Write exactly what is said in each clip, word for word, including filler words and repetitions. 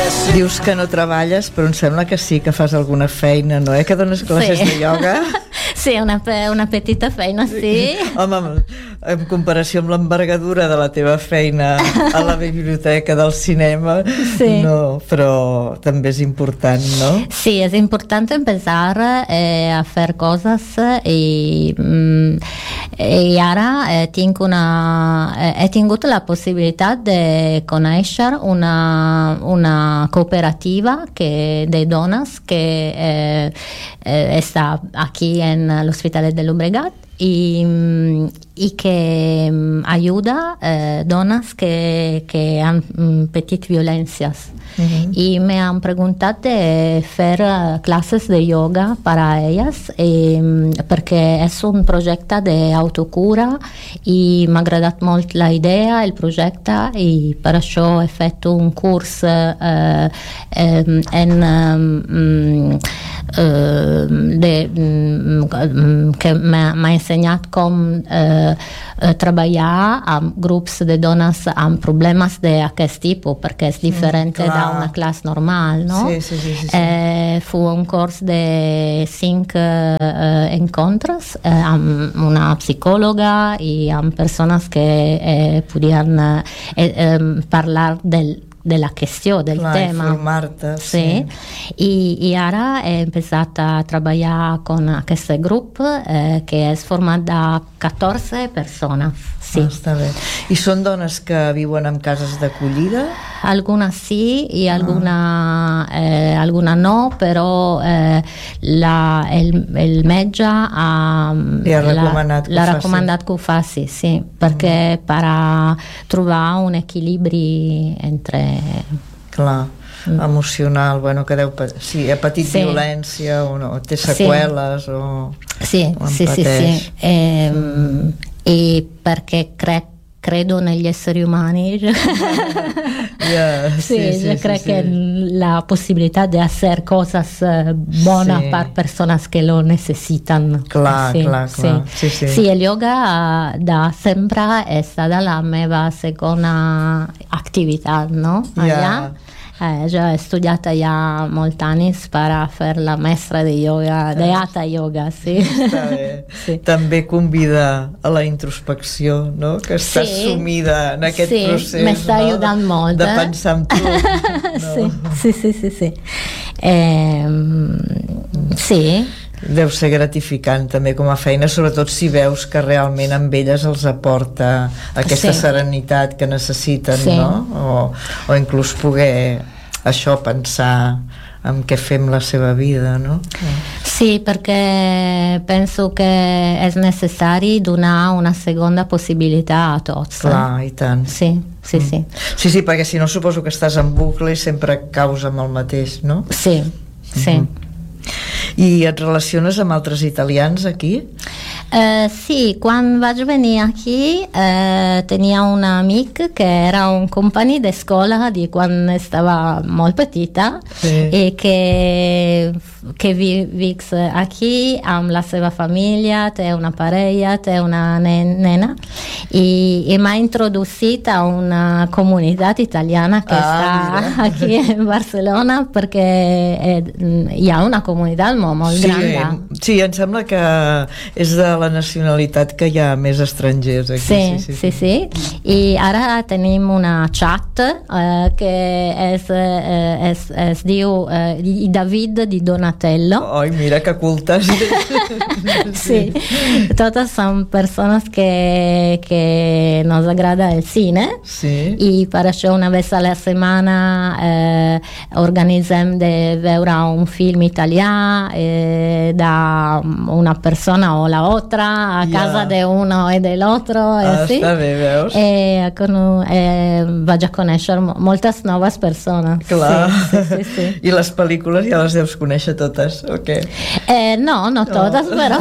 Dius que no treballes, però em sembla que sí que fas alguna feina, no? Eh? Que dones classes sí. de ioga? Sí, una, una petita feina, sí. Home, en comparació amb l'envergadura de la teva feina a la biblioteca del cinema, sí. no, però també és important, no? Sí, es importante empezar eh, a fer coses i, i ara eh, tinc una, eh, he tingut la possibilitat de conèixer una, una cooperativa que, de dones que eh, eh, està aquí en l'Hospitalet de Llobregat y, y que ayuda eh, donas que, que han petit violencias. Uh-huh. Y me han preguntado de hacer clases de yoga para ellas y, perquè és un projecte d'autocura i m'ha agradat molt la idea, el projecte, i per això he fet un curs eh, eh, en eh, eh, de, que m'ha ensenyat com eh, treballar amb grups de dones amb problemes d'aquest tipus, perquè és diferent mm, d'una classe normal, no? Sí, sí, sí, sí, sí. Eh, fu un curs de cinc eh, encontres eh, amb una psicòloga i amb persones que eh, podien eh, eh, parlar del de la qüestió, del Clar, tema. Informar-te, sí. sí. I, I ara he empezat a treballar con aquest grup eh, que és format de catorze persones. Sí. Ah, està bé. I són dones que viuen en cases d'acollida? Algunes sí i alguna, ah. eh, alguna no, però eh, la, el, el metge ha, li ha recomanat, l'ha recomanat que ho faci, sí, perquè mm. per a trobar un equilibri entre... Clar, mm. emocional, bueno, que deu... Sí, ha patit sí. violència o no, té seqüeles sí. o... Sí, o sì, sì, sì. Eh, mm. E perché cre- credo negli esseri umani. yeah, sì, sí, sí, yo creo sí, que sí. la posibilidad de hacer cosas uh, buenas sí. para personas que lo necesitan. Clar, sí, clar, sí. clar. Sí, sí. Sí, el yoga uh, da sempre è stata la meva seconda attività, no? Allà. Yeah. Eh, jo he estudiat allà molts anys per a fer la mestra de yoga, de hatha yoga, sí. Està bé. Sí. També convida a la introspecció, no? Que està sí. sumida en aquest sí, procés, m'està no? ajudant molt, de eh? pensar en tu. No? sí, sí, sí, sí, sí. Eh, sí. Deu ser gratificant també com a feina, sobretot si veus que realment amb elles els aporta aquesta sí. serenitat que necessiten, sí. no? O, o inclús poder això, pensar en què fem la seva vida, no? Sí, perquè penso que és necessari donar una segona possibilitat a tots. Clar, i tant. Sí, sí, sí. Sí, sí, perquè si no suposo que estàs en bucle i sempre caus amb el mateix, no? Sí, sí. Mm-hmm. I et relaciones amb altres italians aquí? Uh, sí, quan vaig venir aquí uh, tenia un amic que era un company d'escola di quan estava molt petita sí. i que, que vius aquí amb la seva família, té una parella, té una nena i, i m'ha introducit a una comunitat italiana que ah, està mira. aquí en Barcelona perquè eh, hi ha una comunitat molt, molt sí, gran. Sí, em sembla que és de la nacionalitat que hi ha més estrangers aquí. Sí, sí, sí, sí. sí. I ara tenim una chat eh, que és, eh, es, es diu eh, David di Donatello. Ai, mira que cultes. sí, totes són persones que, que nos agrada el cine sí. i per això una vegada a la setmana eh, organitzem de veure un film italià eh, da una persona o la otra a yeah. casa de uno e dell'altro ah, eh, sì. Està bé, veus? E, con, eh, vaig a conèixer moltes noves persones. Clar. Sí, sí, sí, sí. I les pel·lícules ja les deus conèixer totes, o què? Eh, no, no totes, oh. però...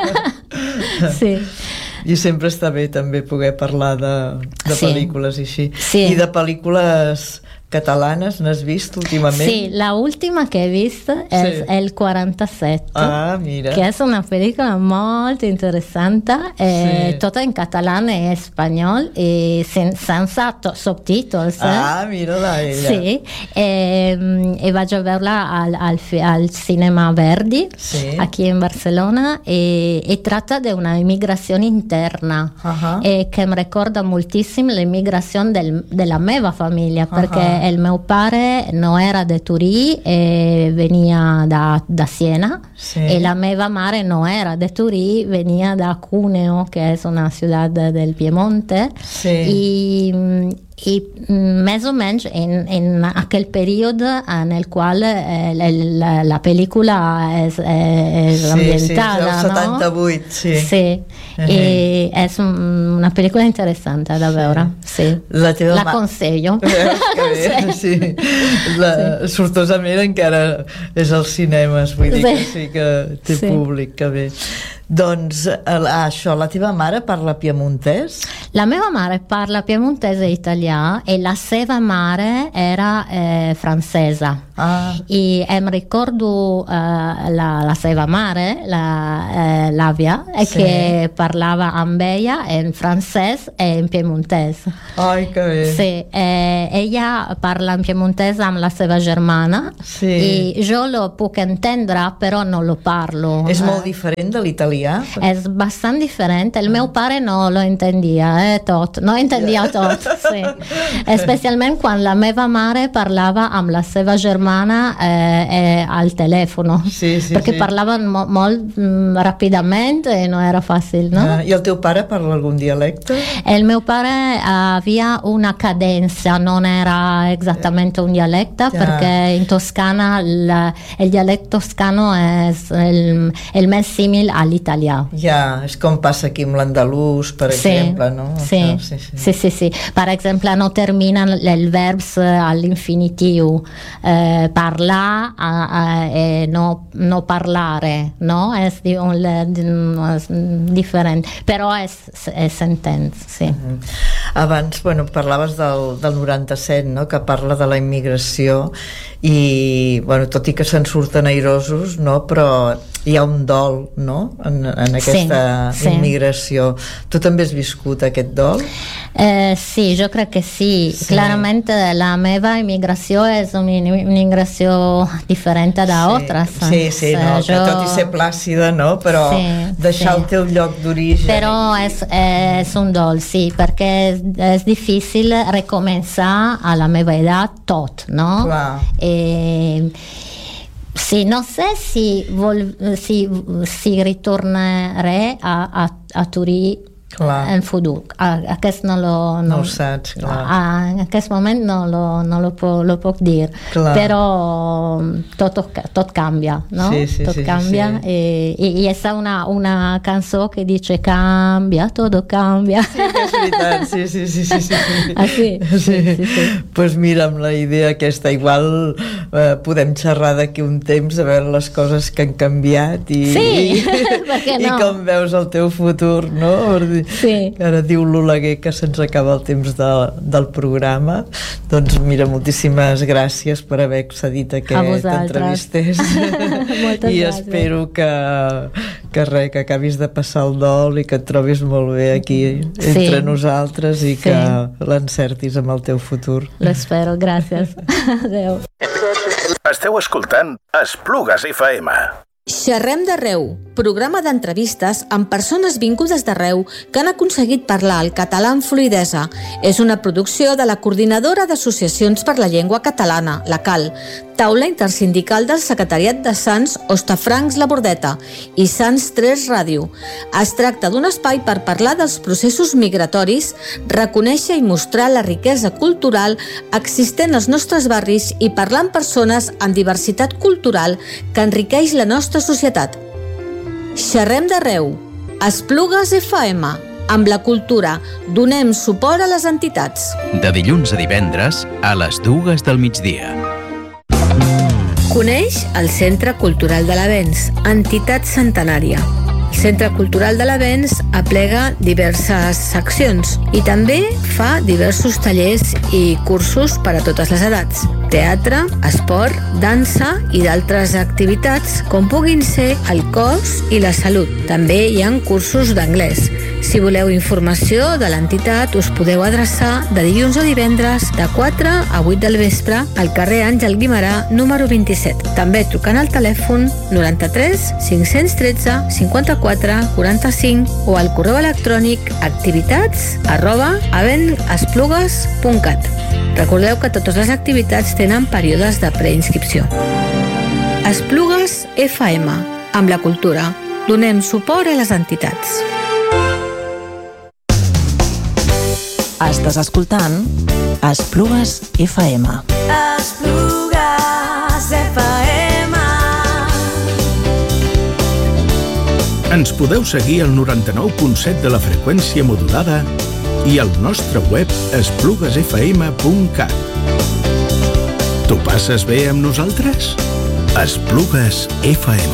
sí. I sempre està bé també poder parlar de, de sí. pel·lícules i així. Sí. I de pel·lícules catalanes n'has vist últimament? Sí, la última que he vist és sí. El quaranta-set, ah, mira. que és una pel·lícula molt interessant, eh, sí. tota en català i espanyol i sen, sense subtítols. Eh? Ah, mira-la, ella. Sí, eh, e vaig a veure al, al, al Cinema Verdi, sí. aquí en Barcelona, e, e tratta di una immigrazione interna, uh-huh. e che mi ricorda moltissimo l'immigrazione del, della mia famiglia, perché uh-huh. il mio padre non era di Turí e venia da, da Siena, sí. e la mia madre non era di Turí, venia da Cuneo, che è una città del Piemonte, sí. i i més o menys en, en aquell període en el qual eh, la, la pel·lícula és, és sí, ambientada, sí, el setanta-vuit, no? sí. Sí, uh-huh. i és una pel·lícula interessant de veure, sí. sí. La teva la consello. Bé, sí. sí. La, sí. Sortosament encara és als cinemes, vull dir sí. que sí que té sí. públic, que bé. Doncs això, la teva mare parla piemontès? La meva mare parla piemontès e italià e la seva mare era eh, francesa. Ah. I em ricordo eh, la, la seva mare, la, eh, l'àvia, sì. che parlava amb ella in francès e in piemontès. Ai, que bé. Sí, eh, ella parla in piemontès amb la seva germana sí. i jo lo puc entendre, però non lo parlo. És molt diferent de l'italià? És bastant diferent. El meu pare no lo entendia eh, tot, no entendia tot, sí. Especialment quan la meva mare parlava amb la seva germana eh, eh, al telèfon, sí, sí, perquè sí. parlaven mo- molt mm, ràpidament i no era fàcil, no? Ah, I el teu pare parla algun dialecte? El meu pare havia una cadenza, non era esattamente un dialecte, ja. perquè in Toscana la, el dialecte toscano és el, el més simil a l'italià. Ja, és com passa aquí amb l'andalús, per sí, exemple, no? Sí, sí, sí. sí, sí, sí. Per exemple, no terminen els verbs all'infinitiu. Eh, parlar e eh, no, no parlare, no? És diferent, però és, és sentents, sí. Uh-huh. Abans, bueno, parlaves del, del noranta-set, no?, que parla de la immigració i, bueno, tot i que se'n surten airosos, no?, però hi ha un dol, no?, en, en aquesta sí, sí. immigració. Tu també has viscut aquest dol? Eh, sí, jo crec que sí. sí. Clarament la meva immigració és una immigració diferent d'altres. Sí, sí, sí, no, jo... que tot i ser plàcida, no?, però sí, deixar sí. el teu lloc d'origen. Però és, és un dol, sí, perquè és, és difícil recomençar a la meva edat tot, no? Clar. Eh, sí, no sé si, vol, si, si ritorneré a, a, a Turí clar. En futur. Aquest no lo... No, no ho saps, clar. A, en aquest moment no lo, no lo, puc, lo puc dir. Clar. Però tot, tot canvia, no? Sí, sí, tot sí, cambia. Sí, sí. E, e, e è una, una canzone che dice cambia, todo cambia. Sí, és veritat, sí, sí, sí, sí, sí. Ah, sí? Sí, sí, sí, sí. Pues mira, amb la idea aquesta, igual eh, podem xerrar d'aquí un temps a veure les coses que han canviat i, sí, i, per què no? I com veus el teu futur, no? Sí. Ara diu l'Oleguer que se'ns acaba el temps de, del programa. Doncs mira, moltíssimes gràcies per haver accedit a que t'entrevistés. Moltes I gràcies. espero que, que res, que acabis de passar el dol i que et trobis molt bé aquí entre sí. nosaltres i que sí. l'encertis amb el teu futur. L'espero, gràcies. Adéu. Esteu escoltant Esplugues F M. Xerrem d'arreu, programa d'entrevistes amb persones vingudes d'arreu que han aconseguit parlar el català amb fluïdesa. És una producció de la Coordinadora d'Associacions per la Llengua Catalana, la C A L, taula intersindical del Secretariat de Sants, Hostafrancs La Bordeta i Sants tres Ràdio. Es tracta d'un espai per parlar dels processos migratoris, reconèixer i mostrar la riquesa cultural existent als nostres barris i parlar amb persones amb diversitat cultural que enriqueix la nostra societat. Xerrem d'arreu. Esplugues F M. Amb la cultura donem suport a les entitats. De dilluns a divendres a les dues del migdia. Coneix el Centre Cultural de l'Avenç, entitat centenària. El Centre Cultural de l'Avenç aplega diverses seccions i també fa diversos tallers i cursos per a totes les edats. Teatre, esport, dansa i d'altres activitats com puguin ser el cos i la salut. També hi ha cursos d'anglès. Si voleu informació de l'entitat, us podeu adreçar de dilluns a divendres de quatre a vuit del vespre al carrer Àngel Guimerà, número vint-i-set. També trucant al telèfon noranta-tres cinc-cents tretze cinquanta-quatre quaranta-cinc o al correu electrònic activitats arroba avenesplugues punt cat. Recordeu que totes les activitats tenen períodes de preinscripció. Esplugues F M. Amb la cultura, donem suport a les entitats. Estàs escoltant Esplugues F M. Esplugues F M. Ens podeu seguir al noranta-nou punt set de la freqüència modulada i al nostre web esplugues f m punt cat. T'ho passes bé amb nosaltres? Esplugues F M.